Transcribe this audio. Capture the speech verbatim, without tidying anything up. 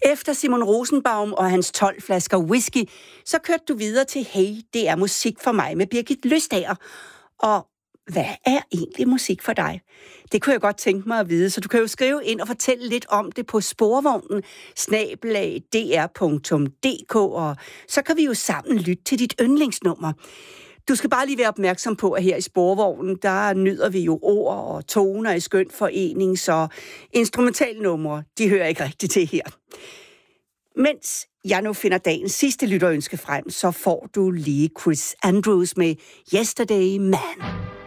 Efter Simon Rosenbaum og hans tolv flasker whisky, så kørte du videre til Hey, det er musik for mig med Birgit Løstager. Og hvad er egentlig musik for dig? Det kunne jeg godt tænke mig at vide, så du kan jo skrive ind og fortælle lidt om det på sporvognen snabel-a d r punktum d k, og så kan vi jo sammen lytte til dit yndlingsnummer. Du skal bare lige være opmærksom på, at her i sporvognen, der nyder vi jo ord og toner i skøn forening, så instrumentalnumre, de hører ikke rigtigt til her. Mens jeg nu finder dagens sidste lytterønske frem, så får du lige Chris Andrews med Yesterday Man.